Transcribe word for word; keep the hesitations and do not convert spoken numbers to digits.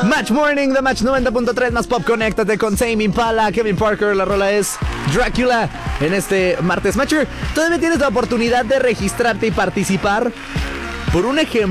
Match Morning de Match noventa punto tres más Pop. Conéctate con Tame Impala, Kevin Parker. La rola es Dracula en este martes. Matcher, todavía tienes la oportunidad de registrarte y participar por un ejemplo